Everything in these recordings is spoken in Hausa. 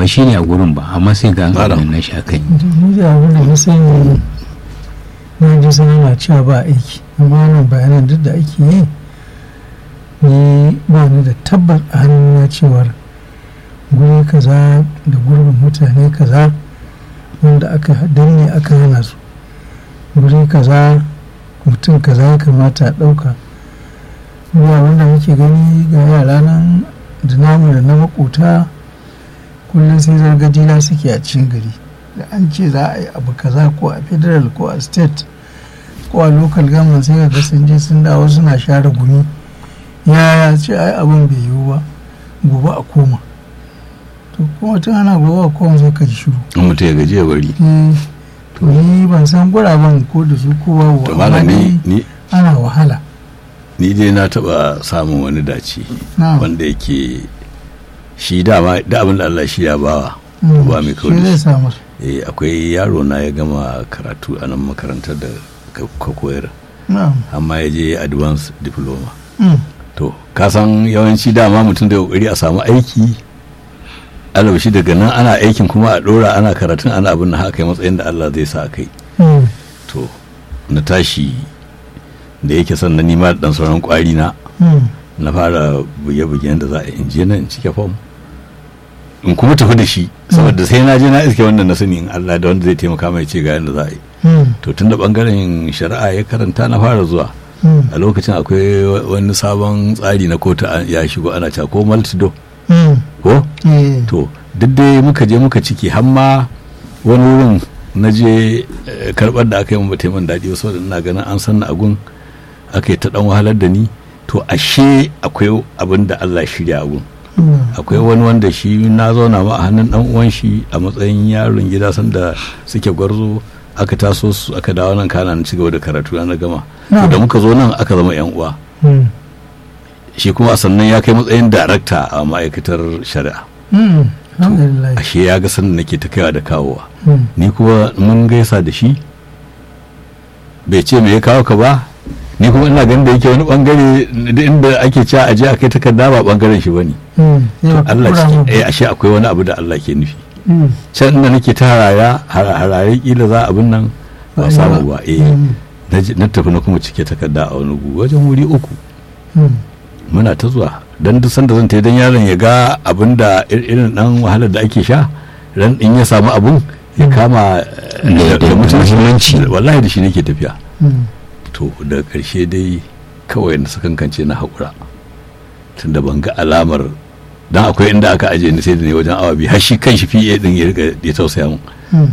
ba shi ne a gurin ba, amma sai ga an na sha kai. Ni da abin da na sani na ji sana cewa ba aiki, amma wannan bayanan duk da ake yi ni ba ni da tabbar a hannuna cewar guri kaza da gurbin mutane kaza wanda aka danne aka hana su, guri kaza mutum kaza ya kamata a ɗauka. Ruwa wanda muke gani ga yara nan da namu da na makota kullum sai zargajila suke a cikin gari, da an ce za a yi abu kaza ko a federal ko a state ko a local government sai ga sun je sun dawo suna share gumi, ya ce ai abin bai yiwu ba, gobe a koma. To kuma tun ana gobe a koma sai ka ji shiru, mutum ya gaji ya bari. To ni ban san guraben ko da su ko babu, to malam ni ana wahala. Ni dai na taba samun wani dace wanda yake shi dama da abin da Allah shi ya bawa ba mai kawai. Akwai yaro na ya gama karatu a nan makarantar da ka koyar, amma ya je advanced diploma. To ka san yawanci dama mutum da kokari a samu aiki, alabashi daga nan ana aikin kuma a dora ana karatun ana abin da haka matsayin da Allah zai sa kai. To na tashi da yake son na nima da dan sauran kwari na fara buge-bugen da za a in je nan cike fom in kuma tafi da shi, saboda sai na je na iske wanda na sani in Allah da wanda zai taimaka mai ce ga yadda za a yi. To tun da bangaren shari'a ya karanta na fara zuwa, a lokacin akwai wani sabon tsari na kotu ya shigo ana cewa ko maltido ko to duk dai muka je muka ciki har ma wani wurin na je karɓar da aka yi mun min daɗi wasu, da ina ganin an san na agun aka yi ta ɗan wahalar da ni. To ashe akwai abin da Allah shirya agun. Akwai wani wanda shi na zauna ma a hannun ɗan uwan shi a matsayin yaron gida sanda suke gwarzo, aka taso su aka dawo nan kana na cigaba da karatu na gama. To da muka zo nan aka zama yan uwa. Shi kuma sannan ya kai matsayin darakta a ma'aikatar shari'a. Ashe ya ga sanda nake ta kaiwa da kawowa. Ni kuma mun gaisa da shi bai ce me ya kawo ka ba, ni kuma ina ganin da yake wani bangare da inda ake cewa aje a kai takarda ba bangaren shi bane. To Allah ashe akwai wani abu da Allah ke nufi. Can inda nake ta harare kila za abin nan ba samu ba, na tafi na kuma cike takarda a wani wajen wuri 3. Muna ta zuwa dan duk sanda zan tayi dan yaron ya ga abin da irin dan wahalar da ake sha, ran in ya samu abun ya kama da mutunci, wallahi da shi nake tafiya. To daga karshe dai kawai na sakankance na haƙura, tunda ban ga alamar, dan akwai inda aka aje ni sai da ne wajen awa biyu har shi kan shi fiye din ya riga ya tausaya mun.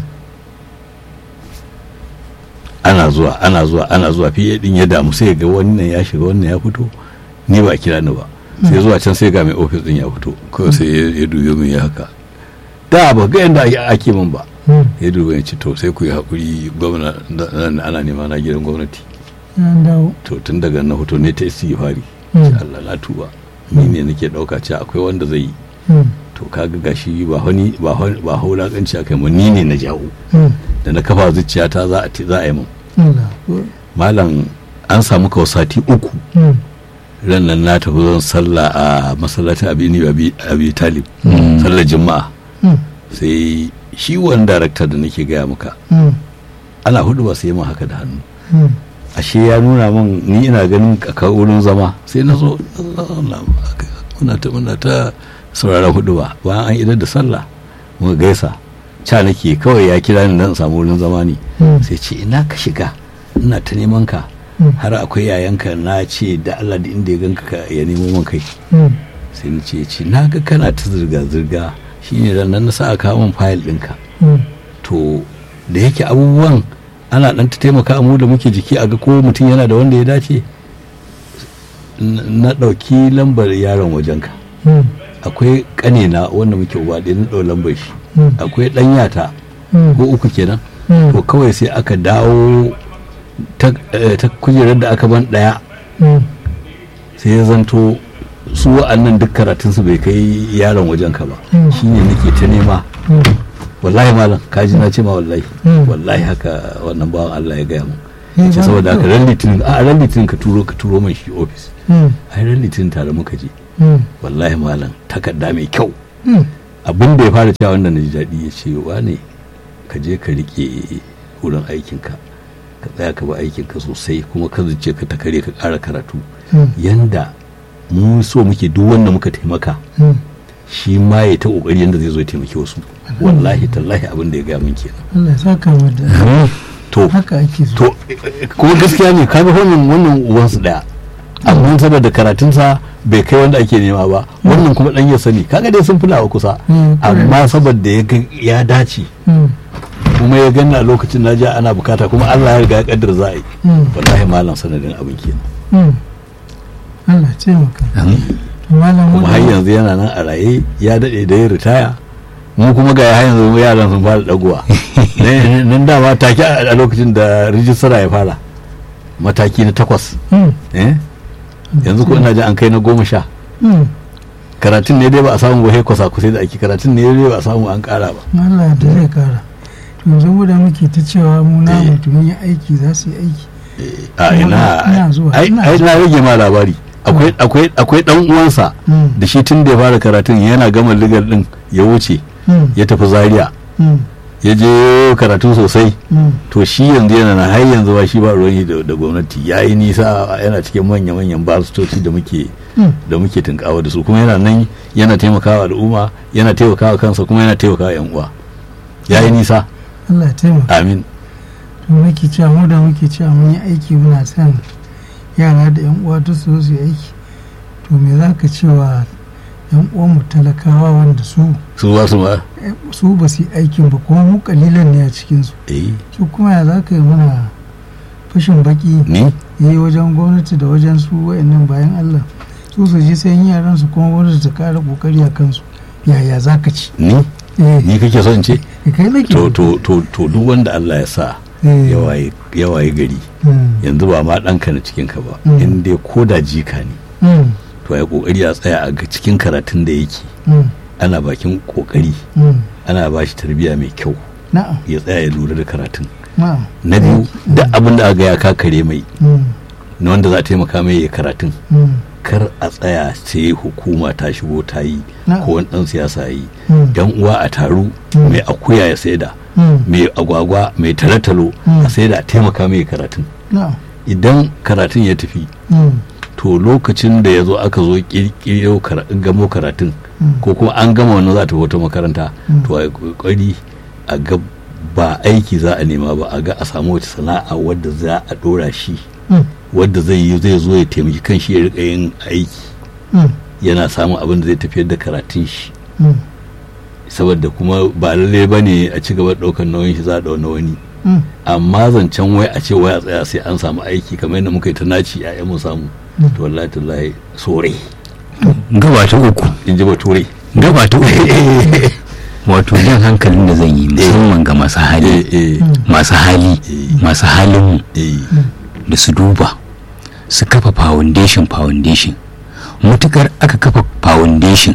ana zuwa fiye din ya damu, sai ga wannan ya shiga wannan ya fito, ni ba kira ni ba, sai zuwa can sai ga mai ofis din ya fito kawai sai ya duyo min ya haka, da ba ga yanda ake min ba. Ya duba ya ce to sai ku yi haƙuri gwamna ana nema na gidan gwamnati. To tun daga na hoto ne ta istighfari, Allah la tuba, ni ne nake dauka cewa akwai wanda zai yi. To kaga gashi ba haulakanci akai mu, ni ne na jawo da na kafa zuciyata za a yi mun. Malam an samu sati 3 ran nan na tafi zan sallah a masallacin abi talib, sallar juma'a. Sai shi wani darakta da nake gaya maka ana hudu ba sai mun haka da hannu, ashe ya nuna min ni ina ganin ka wurin zama, sai na zo muna ta sauraron hudu ba, bayan an idar da sallah muka gaisa, ca nake kawai ya kira ni dan samu wurin zama ne. Sai ce ina ka shiga, ina ta neman ka, har akwai yayanka na ce da Allah da inda ya ganka ya nemo min kai. Sai ni ce na ga kana ta zirga shine ran nan na sa aka kawo min fayil ɗinka. To da yake abubuwan ana ɗan ta taimaka mu da muke jiki a ga ko mutum yana da wanda ya dace, na ɗauki lambar yaron wajenka. Akwai ƙanena wanda muke uba ɗaya, na ɗau lambar shi. Akwai ɗanyata ko 3 kenan. To kawai sai aka dawo ta kujerar da aka ban ɗaya, sai ya zanto su wa'annan duk karatunsu bai kai yaron wajenka ba. Shine nake ta nema. Wallahi malam kaji na ce ma wallahi haka wannan bawan Allah ya gaya mu, ce saboda haka ran litinin ka turo man shi ofis. Ai ran litinin tare muka je, wallahi malam takarda mai kyau abin da ya fara cewa wanda na ji daɗi ya ce wa ne ka je ka rike wurin aikinka ka tsaya ka ba aikinka sosai kuma ka zuce ka ta kare ka ƙara karatu yanda mu so muke duk wanda muka taimaka shi ma ya ta kokari yanda zai zo ya taimaki wasu wallahi tallahi abin da ya gaya min kenan Allah ya saka mu da to haka ake so to kuma gaskiya ne kaga wannan uwansu daya amma saboda karatunsa bai kai wanda ake nema ba wannan kuma dan ya sani kaga dai sun fulawa kusa amma saboda ya dace kuma ya ganna lokacin na ja ana bukata kuma Allah ya riga ya kaddara za a yi wallahi malam sanadin abin kenan Allah ce maka malam kuma har yanzu yana nan a raye ya dade da ya ritaya mu kuma ga har yanzu yaran sun fara dagowa nan da ma take a lokacin da rijistara ya fara mataki na 8 yanzu ko ina ji an kai na 10 karatun ne dai ba a samu ba kwasa kusai da ake karatun ne dai ba a samu an kara ba Allah da zai kara to yanzu da muke ta cewa mu na mutum yi aiki za su yi aiki a ina ai na rage ma labari akwai dan uwansa da shi tun da ya fara karatun yana gama ligar din ya wuce ya tafi Zaria ya je karatu sosai to shi yanzu yana na har yanzu ba shi ba ruwan da gwamnati ya yi nisa yana cikin manya-manyan baristoci da muke tunkawa da su kuma yana nan yana taimakawa al'umma yana taimakawa kansa kuma yana taimakawa yan uwa ya yi nisa Allah taimaka amin to muke cewa mu da muke cewa mun yi aiki muna son yara da yan uwa duk su yi aiki to me za ka cewa yan uwanmu talakawa wanda su ba su yi aikin ba kuma mu kalilan ne a cikinsu su kuma ya za ka yi mana fashin baki yi wajen gwamnati da wajen su wa'annan bayan Allah su ji sayan yaran su kuma gwamnati ta kara kokari a kansu yaya za ka ci ni kake son ce kai nake to duk wanda Allah ya sa ya waye gari yanzu ba ma ɗanka na cikinka ba in dai ko da jika ne to ya kokari a tsaya a cikin karatun da yake ana bakin kokari ana ba shi tarbiyya mai kyau ya tsaya ya lura da karatun na biyu duk abin da aka ya kakare mai na wanda za a taimaka mai ya karatun kar a tsaya sai hukuma ta shigo ta yi ko wani dan siyasa yi yan uwa a taru mai akuya ya saida mai agwagwa mai talatalo a saida a taimaka mai karatun idan karatun ya tafi to lokacin da ya zo aka zo kirkiro gamo karatun ko kuma an gama wannan za ta wata makaranta to a kokari a ga ba aiki za a nema ba a ga a samu wata sana'a wadda za a dora shi wadda zai zo ya taimaki kan shi ya rika yin aiki yana samun abin da zai tafiyar da karatun shi saboda kuma ba lalle ba ne a ci gaba ɗaukar nauyin shi za a ɗauna wani amma zancen wai a ce wai a tsaya sai an samu aiki kamar yadda muka yi ta naci a mu samu to wallahi tallahi sore gaba ta uku in ji bature gaba ta uku wato jan hankalin da zan yi musamman ga masu hali masu halin da su duba su kafa foundation mutukar aka kafa foundation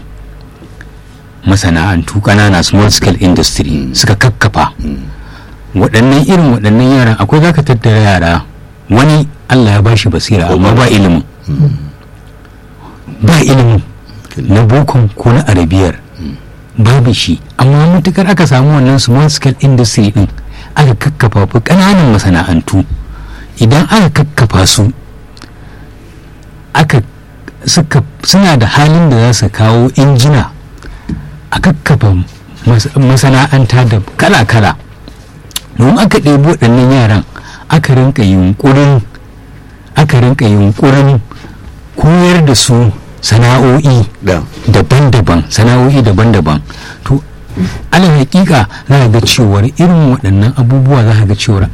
masana'antu kanana small scale industry suka kakkafa waɗannan yaran akwai zaka tattara yara wani Allah ya bashi basira amma ba ilimin na bokon ko na arabiyar babu shi amma matukar aka samu wannan small scale industry din aka kakkafa kananan masana'antu idan aka kakkafa su suna da halin da za su kawo injina a kakkafa masana'anta da kala-kala domin aka ɗebo waɗannan yaran aka rinka yunkurin koyar da su sana'o'i daban-daban to ala hakika za ga cewar irin waɗannan abubuwa za ga cewar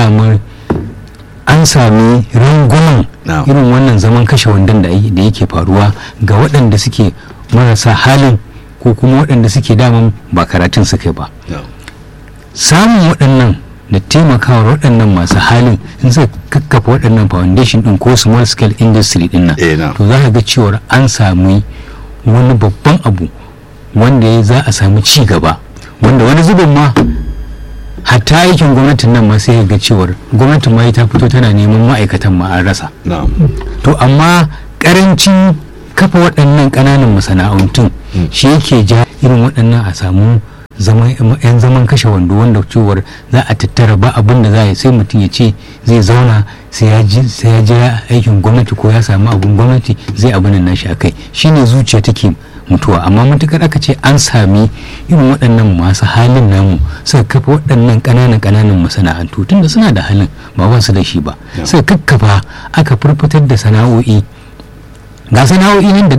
an sami rangwamen irin wannan zaman kashe wandon da yake faruwa ga waɗanda suke marasa halin ko kuma waɗanda suke daman ba karatun suke ba samun waɗannan da taimakawar waɗannan masu halin in suka kakkafa waɗannan foundation ɗin ko small scale industry ɗin nan to za ka ga cewar an sami wani babban abu wanda za a sami ci gaba wanda wani zubin ma hatta aikin gwamnatin nan ma sai ga cewar gwamnatin ma ta fito tana neman ma'aikatan ma an rasa to amma karancin kafa waɗannan ƙananan masana'antun shi yake ja irin waɗannan a samu yan zaman kashe wando wanda cewar za a tattara ba abin da za a sai mutum ya ce zai zauna sai ya jira aikin gwamnati ko ya samu abin gwamnati zai abin nan nashi akai shine zuciya take mutuwa. amma matukar aka ce an sami irin waɗannan masu halin namu suka kafa waɗannan ƙananan masana'antu tunda suna da halin ba su da shi ba suka kakkafa aka furfutar da sana'o'i ga sana'o'i nan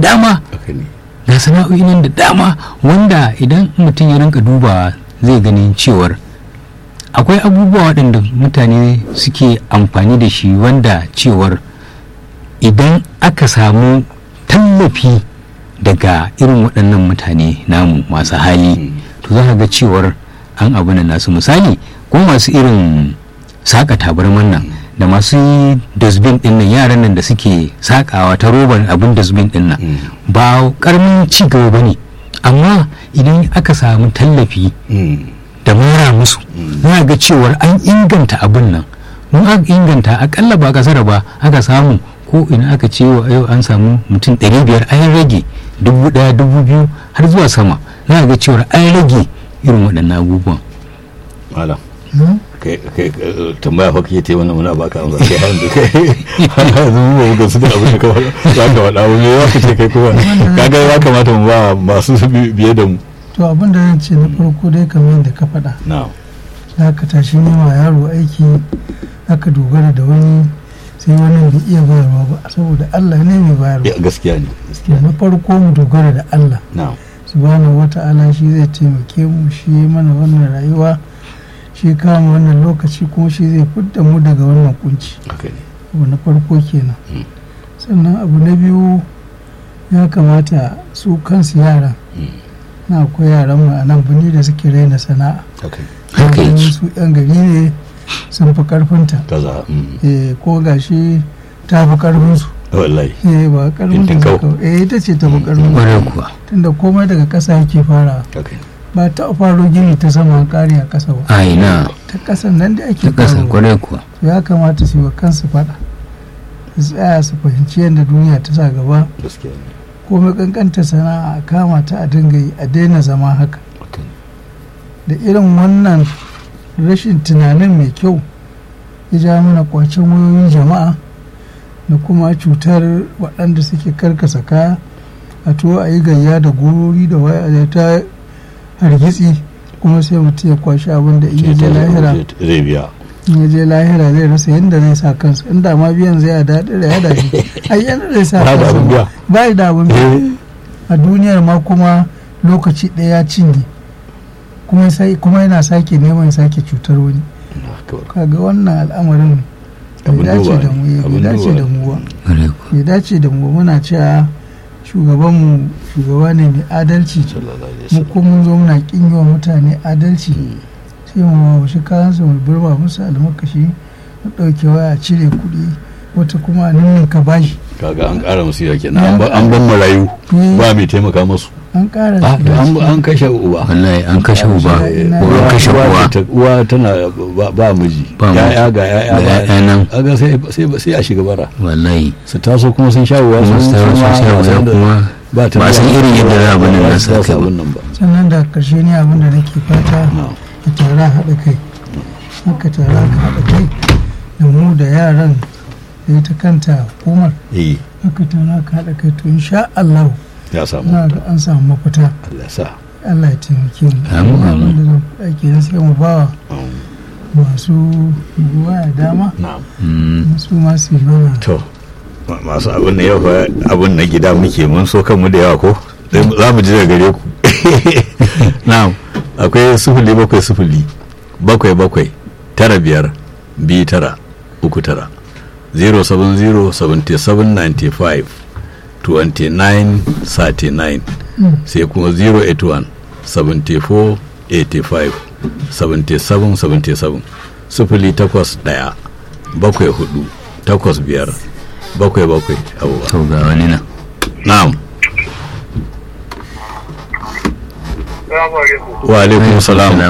da dama wanda idan mutum ya rinka duba zai gani cewar akwai abubuwa waɗanda mutane suke amfani da shi wanda cewar idan aka samu tallafi daga irin waɗannan mutane namu masu hali to za ka ga cewar an abu na nasu misali ko masu irin saƙa tabarman nan da masu dustbin din nan yaran nan da suke sakawa ta roban abin dustbin din nan ba karamin ci gaba bane amma idan aka samu tallafi da mara musu za ga cewar an inganta abin nan mun aka inganta akalla ba kasar ba aka samu ko ina aka ce yau an samu mutum 500 an rage 1,000 2,000 har zuwa sama za ga cewar an rage irin waɗannan abubuwan. kai tambaya fa kake ta wannan muna baka amsa kai har da kai yanzu mu ga su da abin da ka za ka faɗa wani ya kace kai kuma kaga ya kamata mu ba masu biye da mu to abin da zan ce na farko dai kamar yadda ka faɗa za ka tashi nema yaro aiki aka dogara da wani sai wani bai iya bayarwa ba saboda Allah ne mai bayarwa gaskiya ne na farko mu dogara da Allah subhanahu wata'ala shi zai taimake mu shi mana wannan rayuwa shi kama wannan lokaci kuma shi zai fidda mu daga wannan kunci abu na farko kenan sannan abu na biyu ya kamata su kansu yaran na akwai yaran mu a nan bini da suke raina sana'a su yan gari ne sun fi karfinta ko gashi ta fi karfinsu wallahi ba karfin ta ita ce ta fi karfin tunda komai daga ƙasa yake fara ba ta faro gini ta sama kare a ƙasa ba aina ta ƙasan nan da ake ƙasan kwarai kuwa ya kamata su yi wa kansu faɗa su tsaya su fahimci yadda duniya ta sa gaba komai kankanta sana'a a kama ta a dinga yi a daina zama haka da irin wannan rashin tunanin mai kyau ya ja mana kwacin wayoyin jama'a da kuma cutar waɗanda suke karkasa kaya a tuwo a yi gayya da gorori da waya ta hargitsi kuma sai mutum ya kwashi abin da iya je lahira zai biya ya je lahira zai rasa yadda zai sa kansa inda ma biyan zai a daɗi da ya daɗi ai yadda zai sa kansa ba da abin biya a duniyar ma kuma lokaci ɗaya ya cinye kuma yana sake neman sake cutar wani kaga wannan al'amarin bai dace da mu bai dace da mu muna cewa shugabanmu shugaba ne mai adalci mu kuma mun zo muna kin yi wa mutane adalci sai mu shi kayansu mu burba musu almakashi mu ɗauke waya cire kuɗi wata kuma a nan ka bashi kaga an ƙara musu yake an ban marayu ba mai taimaka musu an ƙara an kashe uba wallahi an kashe uba ko an kashe uwa tana ba miji ya'ya ga ya'ya nan aga sai a shiga bara wallahi su taso kuma sun sha uwa sun sha kuma ba san irin yadda za a bane nasa kai ba sannan da karshe ne abin da nake fata a tara haɗa kai haka tara ka haɗa kai da mu da yaran da ita kanta hukumar haka tara ka haɗa kai to insha Allah ya samu na ga an samu mafita Allah ya sa Allah ya taimake mu abin da zan faɗa kenan sai mu bawa masu waya dama su masu yi mana to masu abin da yau abin na gida muke mun so kanmu da yawa ko za mu ji daga gare ku na'am akwai 070 777 9 5 2 9 070 77 95 2939 sai kuma 081 74 85 77 77 081 74 85 7 abubuwa to ga wani nan na'am wa alaikum salam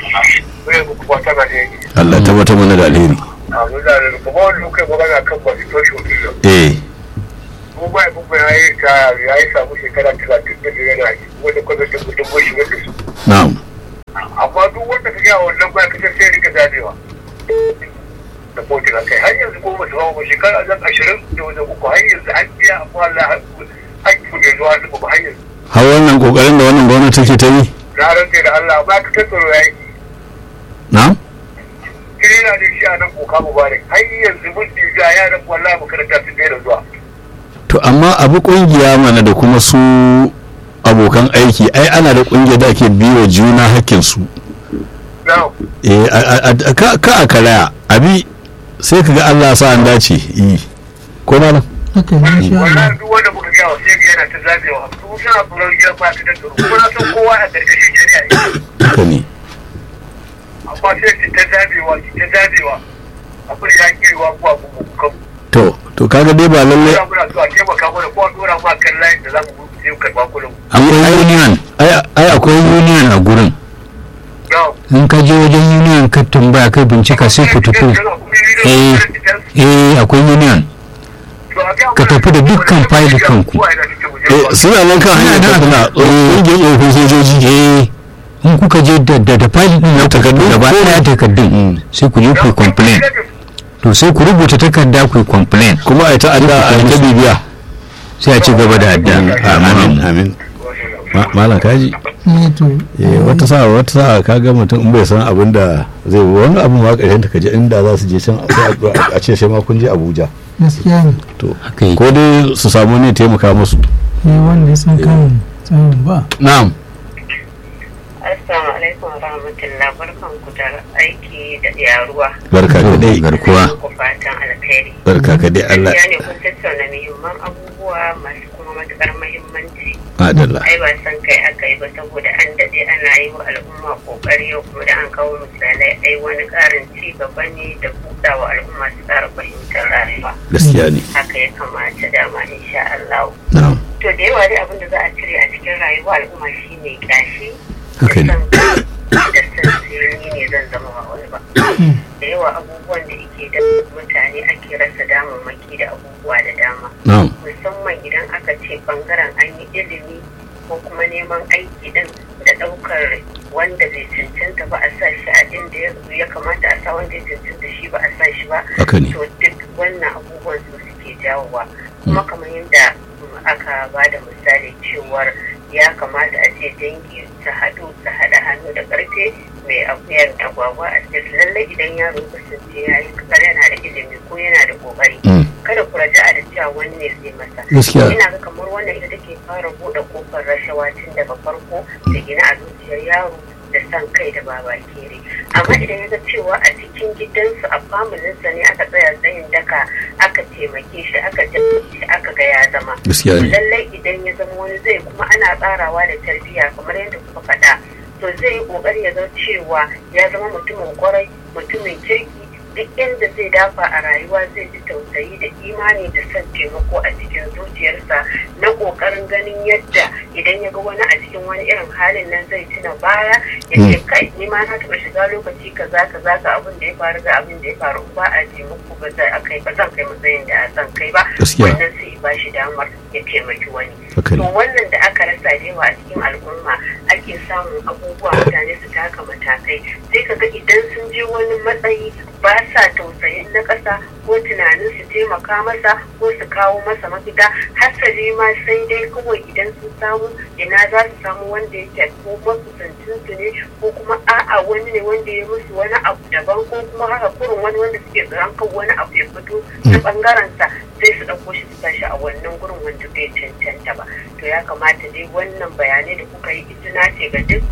Allah tabbata mana da alheri kuma wani kai magana kan constitution eh mu mahaifin ya yi ya yi samu shekara 35 yana yi wanda kwanatin mutum bai shigar da su. Na'am. Amma duk wanda ka gaya wannan ma'aikatar sai rika zamewa. Da kotu na kai har yanzu ko ba su hawa shekara 20 da wajen uku har yanzu an biya amma Allah an kuɗe zuwa su ba har yanzu. Har wannan kokarin da wannan gwamnati take ta yi? Na rantse da Allah ma'aikatar tsaro ya yi. Na'am. Kirina da shi a nan koka mubarak har yanzu mun diga yaran wallahi makaranta sun daina zuwa. To amma abu kungiya mana da kuma su abokan aiki ai ana da kungiya da ake biyo juna hakkinsu. Ka a karaya abi sai ka ga Allah sa an dace yi ko malam haka ne shi wallahi duk wanda muka ga sai yana ta zabewa su suna tsoron gidan ba ta da tsoro kuma na san kowa a gargashin shari'a haka ne amma sai ta zabewa abin ya kirewa ko abu mu kan to kaga dai ba lalle muna so a taimaka mana ko a dora ma kan layin da za mu je karba kullum akwai union ai akwai union a gurin in ka je wajen union ka tambaya kai bincika sai ku tafi akwai union ka tafi da dukkan fayil kanku suna nan kan hanyar da kuna ƙungiyar tsofaffin sojoji in kuka je da fayil din na takardun gaba ɗaya takardun sai ku je ku complain to sai ku rubuta takarda ku complain kuma ai ta'adda a ta bibiya sai a ci gaba da adda. Amin. Malam kaji wata sa'a ka ga mutum in bai san abin da zai wani abu ma ƙarshen ta kaji inda za su je can a ce sai ma kun je Abuja gaskiya ne to ko dai su samu ne taimaka musu wanda ya san kan tsarin ba. Na'am. Assalamu alaikum wa rahmatullah, barkan ku da aiki da yaruwa. Barka ka dai garkuwa. Ku fatan alkhairi. Barka ka dai Allah. Ya ne kun tattauna muhimman abubuwa masu kuma matukar muhimmanci. Adalla. Ai ba san kai aka yi ba saboda an dade ana yi wa al'umma kokari yau kuma da an kawo misalai ai wani karin ci gaba ne da buɗawa al'umma su ƙara fahimtar rayuwa. Gaskiya ne. Haka ya kamata dama insha Allah. Na'am. To da yawa dai abin da za a cire a cikin rayuwa al'umma shine gashi. Haka ne. Da sansani ne zan zama ba wani ba. Da yawa abubuwan da ke da mutane ake rasa damammaki da abubuwa da dama. Musamman idan aka ce bangaren an yi ilimi ko kuma neman aiki din da ɗaukar wanda bai cancanta ba a sa shi a inda ya kamata a sa wanda ya cancanta shi ba a sa shi ba. To duk wannan abubuwan su suke jawowa. Kuma kamar yadda aka ba da misali cewar ya kamata a ce dangi su haɗa hannu da ƙarfe mai akuyar agwagwa a cikin lallai idan yaro kasance ya yi kasar yana da ilimi ko yana da ƙoƙari kada ku raja'a da cewa wani ne zai masa ina ga kamar wannan ita take fara buɗe ƙofar rashawa tun daga farko da gina a zuciyar yaro da san kai da baba kere amma idan ya ga cewa a cikin gidansu a familinsa ne aka tsaya tsayin daka aka taimake shi aka shi aka ga ya zama lallai idan ya zama wani zai kuma ana tsarawa da tarbiyya kamar yadda kuka faɗa to zai yi ƙoƙari ya ga cewa ya zama mutumin kwarai mutumin kirki duk inda zai dafa a rayuwa zai ji tausayi da imani da son taimako a cikin zuciyarsa na ƙoƙarin ganin yadda idan ya ga wani a cikin wani irin halin nan zai tuna baya ya ce kai ni ma na taɓa shiga lokaci kaza ga abin da ya faru ga abin da ya faru ba a taimako ba zan kai matsayin da zan kai ba wannan sai ba shi damar ya taimaki wani to wannan da aka rasa da yawa a cikin al'umma ake samun abubuwa mutane su taka matakai sai ka ga idan sun je wani matsayi ba sa tausayin na ƙasa ko tunanin su taimaka masa ko su kawo masa mafita hasali ma sai dai kawai idan sun samu ina za su samu wanda yake ko makusancin su ne ko kuma a'a wani ne wanda ya musu wani abu daban ko kuma haka kurin wani wanda suke tsoron kan wani abu ya fito ta bangaren sa sai su ɗauko shi su tashi a wannan gurin wanda bai cancanta ba to ya kamata dai wannan bayanai da kuka yi izina ce ga duk